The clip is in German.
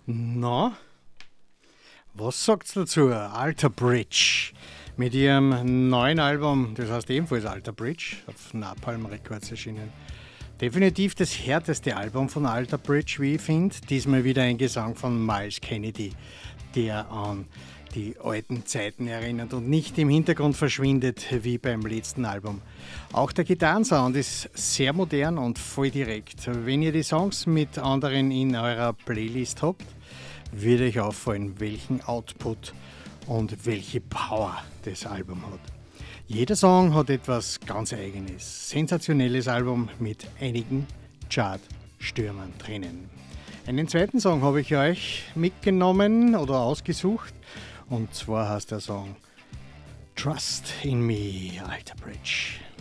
Na, was sagt's dazu? Alter Bridge mit ihrem neuen Album, das heißt ebenfalls Alter Bridge, auf Napalm Records erschienen. Definitiv das härteste Album von Alter Bridge, wie ich finde. Diesmal wieder ein Gesang von Myles Kennedy, der an die alten Zeiten erinnert und nicht im Hintergrund verschwindet wie beim letzten Album. Auch der Gitarrensound ist sehr modern und voll direkt. Wenn ihr die Songs mit anderen in eurer Playlist habt, wird euch auffallen, welchen Output und welche Power das Album hat. Jeder Song hat etwas ganz Eigenes. Sensationelles Album mit einigen Chart-Stürmern drinnen. Einen zweiten Song habe ich euch mitgenommen oder ausgesucht. Und zwar heißt der Song Trust in Me, Alter Bridge.